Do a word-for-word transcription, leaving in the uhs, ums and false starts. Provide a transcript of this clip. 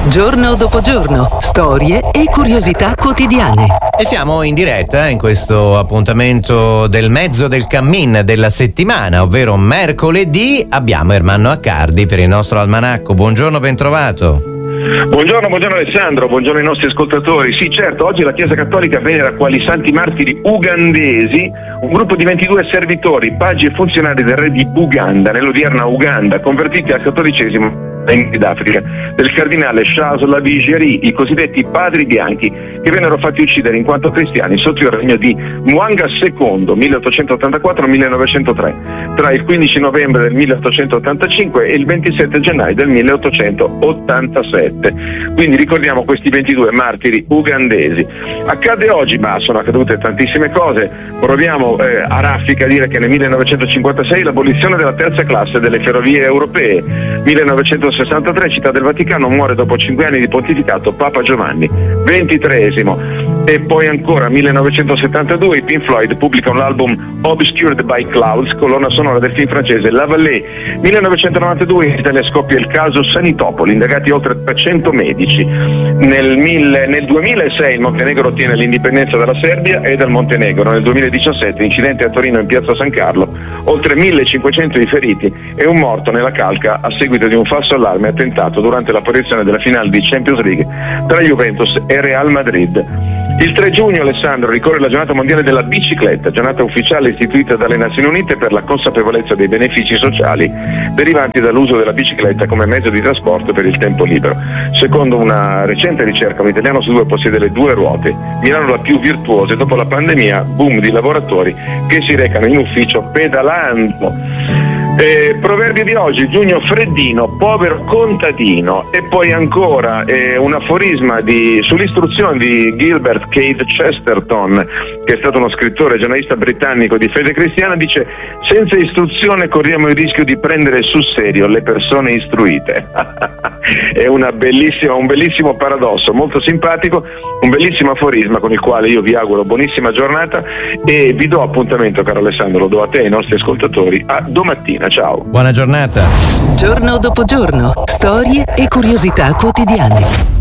Giorno dopo giorno, storie e curiosità quotidiane. E siamo in diretta in questo appuntamento del mezzo del cammin della settimana, ovvero mercoledì. Abbiamo Ermanno Accardi per il nostro almanacco. Buongiorno, bentrovato. Buongiorno, buongiorno Alessandro, buongiorno ai nostri ascoltatori. Sì, certo, oggi la Chiesa Cattolica venera quali santi martiri ugandesi un gruppo di ventidue servitori, pagi e funzionari del re di Buganda, nell'odierna Uganda, convertiti al cattolicesimo d'Africa, del cardinale Charles Lavigerie, i cosiddetti padri bianchi, che vennero fatti uccidere in quanto cristiani sotto il regno di Mwanga secondo milleottocentottantaquattro millenovecentotre, tra il quindici novembre del milleottocentottantacinque e il ventisette gennaio del milleottocentottantasette. Quindi ricordiamo questi ventidue martiri ugandesi. Accade oggi, ma sono accadute tantissime cose. Proviamo eh, a raffica a dire che nel millenovecentocinquantasei l'abolizione della terza classe delle ferrovie europee. millenovecentosessantatré Città del Vaticano, muore dopo cinque anni di pontificato Papa Giovanni ventitreesimo. E poi ancora millenovecentosettantadue i Pink Floyd pubblicano l'album Obscured by Clouds, colonna sonora del film francese La Vallée. millenovecentonovantadue in Italia scoppia il caso Sanitopoli, indagati oltre trecento medici. Nel, mille, nel duemilasei il Montenegro ottiene l'indipendenza dalla Serbia e dal Montenegro. Nel duemiladiciassette incidente a Torino in piazza San Carlo, oltre millecinquecento i feriti e un morto nella calca a seguito di un falso allarme attentato durante l'apparizione della finale di Champions League tra Juventus e Real Madrid. Il tre giugno, Alessandro, ricorre la giornata mondiale della bicicletta, giornata ufficiale istituita dalle Nazioni Unite per la consapevolezza dei benefici sociali derivanti dall'uso della bicicletta come mezzo di trasporto per il tempo libero. Secondo una recente ricerca, un italiano su due possiede le due ruote. Milano la più virtuosa e dopo la pandemia, boom di lavoratori che si recano in ufficio pedalando. Eh, proverbio di oggi, giugno freddino, povero contadino. E poi ancora eh, un aforisma di, sull'istruzione di Gilbert Keith Chesterton, che è stato uno scrittore e giornalista britannico di fede cristiana, dice: senza istruzione corriamo il rischio di prendere sul serio le persone istruite. È una bellissima, un bellissimo paradosso, molto simpatico, un bellissimo aforisma con il quale io vi auguro buonissima giornata e vi do appuntamento, caro Alessandro, lo do a te e ai nostri ascoltatori, a domattina. Ciao. Buona giornata. Giorno dopo giorno, storie e curiosità quotidiane.